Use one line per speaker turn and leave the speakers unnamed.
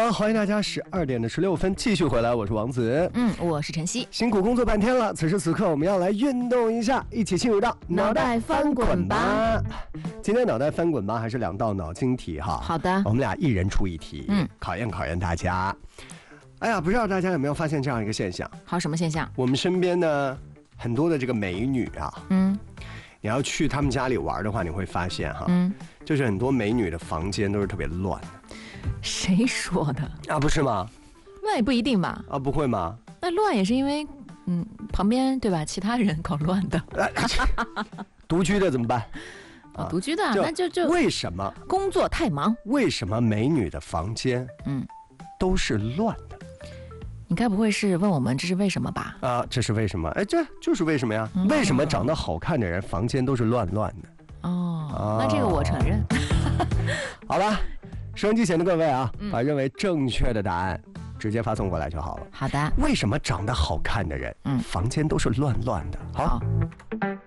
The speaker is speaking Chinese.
好，欢迎大家12:16继续回来，我是王子。
我是晨曦。
辛苦工作半天了，此时此刻我们要来运动一下，一起进入到
脑袋翻滚吧。
今天脑袋翻滚吧还是2道脑筋题哈。
好的，
我们俩一人出一题，考验大家。哎呀，不知道大家有没有发现这样一个现象？
好，什么现象？
我们身边呢很多的这个美女啊，你要去他们家里玩的话，你会发现哈，就是很多美女的房间都是特别乱的。
谁说的
啊？不是吗？
那也不一定吧。
啊，不会吗？
那乱也是因为，旁边对吧？其他人搞乱的。
独居的怎么办？
独居的那就
为什么
工作太忙？
为什么美女的房间都是乱的？
你该不会是问我们这是为什么吧？
啊，这是为什么？哎，这就是为什么呀？为什么长得好看的人房间都是乱乱的？
那这个我承认。
好吧，收音机前的各位啊，把认为正确的答案直接发送过来就好了。
好的。
为什么长得好看的人房间都是乱乱的？好。